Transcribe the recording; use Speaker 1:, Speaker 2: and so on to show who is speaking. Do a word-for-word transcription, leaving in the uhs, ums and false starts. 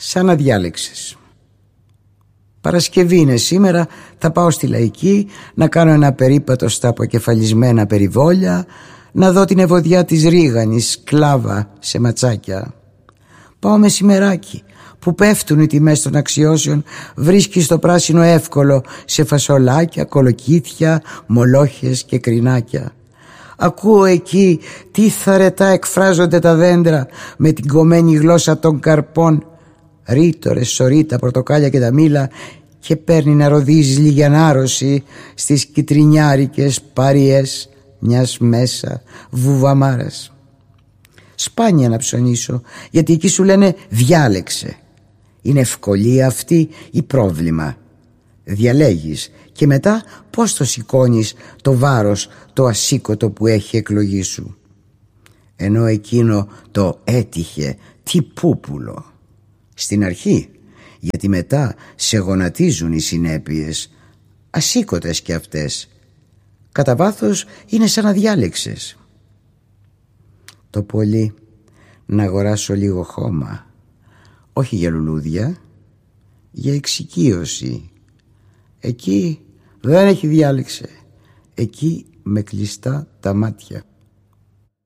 Speaker 1: σαν να διάλεξες. Παρασκευή είναι σήμερα, θα πάω στη Λαϊκή να κάνω ένα περίπατο στα αποκεφαλισμένα περιβόλια, να δω την ευωδιά της ρίγανης κλάβα σε ματσάκια. Πάω μεσημεράκι που πέφτουν οι τιμές των αξιώσεων, βρίσκεις το πράσινο εύκολο σε φασολάκια, κολοκύθια, μολόχες και κρινάκια. Ακούω εκεί τι θαρετά εκφράζονται τα δέντρα με την κομμένη γλώσσα των καρπών, ρήτορες, σωρίτα, πορτοκάλια και τα μήλα, και παίρνει να ροδίζεις λίγη ανάρρωση στις κιτρινιάρικες παριές μιας μέσα βουβαμάρας. Σπάνια να ψωνίσω, γιατί εκεί σου λένε διάλεξε. Είναι ευκολία αυτή ή πρόβλημα? Διαλέγεις και μετά πώς το σηκώνεις το βάρος το ασήκωτο που έχει εκλογή σου. Ενώ εκείνο το έτυχε τι πούπουλο στην αρχή, γιατί μετά σε γονατίζουν οι συνέπειες, ασήκωτες κι αυτές. Κατά βάθος είναι σαν να διάλεξες. Το πολύ να αγοράσω λίγο χώμα, όχι για λουλούδια, για εξοικείωση. Εκεί δεν έχει διάλεξε, εκεί με κλειστά τα μάτια.